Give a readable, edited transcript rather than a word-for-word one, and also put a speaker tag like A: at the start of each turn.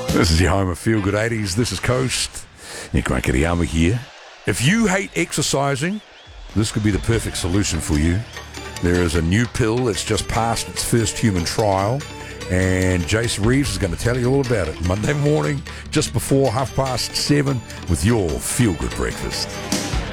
A: This is your home of Feel Good 80s. This is Coast. Nick Rakitayama here. If you hate exercising, this could be the perfect solution for you. There is a new pill that's just passed its first human trial, and Jason Reeves is going to tell you all about it Monday morning, just before 7:30, with your Feel Good breakfast.